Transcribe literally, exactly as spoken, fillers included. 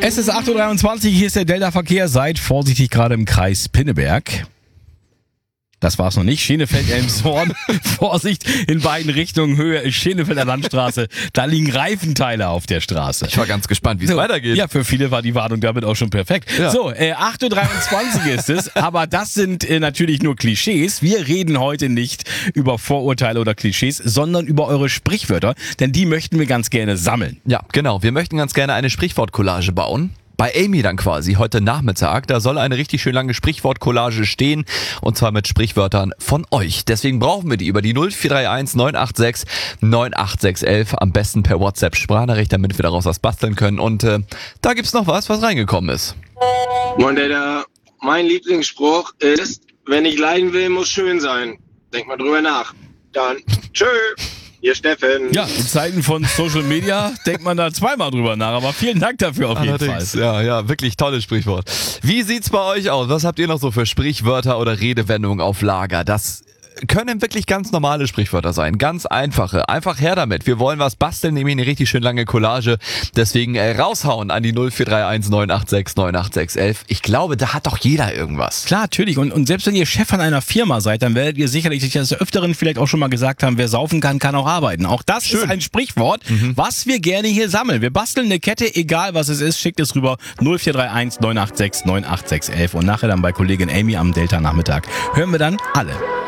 Es ist acht Uhr dreiundzwanzig, hier ist der Delta-Verkehr. Seid vorsichtig gerade im Kreis Pinneberg. Das war's noch nicht. Schenefeld-Elmshorn. Vorsicht in beiden Richtungen. Höhe Schenefelder Landstraße. Da liegen Reifenteile auf der Straße. Ich war ganz gespannt, wie es so, weitergeht. Ja, für viele war die Warnung damit auch schon perfekt. Ja. So, äh, acht Uhr dreiundzwanzig ist es. Aber das sind äh, natürlich nur Klischees. Wir reden heute nicht über Vorurteile oder Klischees, sondern über eure Sprichwörter. Denn die möchten wir ganz gerne sammeln. Ja, genau. Wir möchten ganz gerne eine Sprichwortcollage bauen. Bei Amy dann quasi heute Nachmittag. Da soll eine richtig schön lange Sprichwortcollage stehen. Und zwar mit Sprichwörtern von euch. Deswegen brauchen wir die über die null vier drei eins neun acht sechs neun acht sechs eins. Am besten per WhatsApp-Sprachnachricht, damit wir daraus was basteln können. Und äh, da gibt's noch was, was reingekommen ist. Moin, Dada. Mein Lieblingsspruch ist, wenn ich leiden will, muss schön sein. Denk mal drüber nach. Dann tschö. Hier Steffen. Ja, in Zeiten von Social Media denkt man da zweimal drüber nach, aber vielen Dank dafür auf jeden Allerdings, Fall. Ja, ja, wirklich tolles Sprichwort. Wie sieht's bei euch aus? Was habt ihr noch so für Sprichwörter oder Redewendungen auf Lager? Das können wirklich ganz normale Sprichwörter sein, ganz einfache. Einfach her damit. Wir wollen was basteln, nämlich eine richtig schön lange Collage. Deswegen äh, raushauen an die null vier drei eins neun acht sechs neun acht sechs eins. Ich glaube, da hat doch jeder irgendwas. Klar, natürlich. Und, und selbst wenn ihr Chef von einer Firma seid, dann werdet ihr sicherlich sich des Öfteren vielleicht auch schon mal gesagt haben, wer saufen kann, kann auch arbeiten. Auch das schön. Ist ein Sprichwort, mhm. was wir gerne hier sammeln. Wir basteln eine Kette, egal was es ist, schickt es rüber null vier drei eins neun acht sechs neun acht sechs eins. Und nachher dann bei Kollegin Amy am Delta-Nachmittag hören wir dann alle.